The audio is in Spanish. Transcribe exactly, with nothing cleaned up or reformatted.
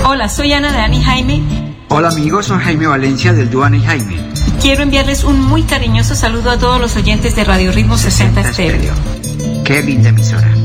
Hola, soy Ana de Ana y Jaime. Hola amigos, soy Jaime Valencia del dúo Ana y Jaime. Y quiero enviarles un muy cariñoso saludo a todos los oyentes de Radio Ritmo sesenta Estéreo. Qué linda emisora.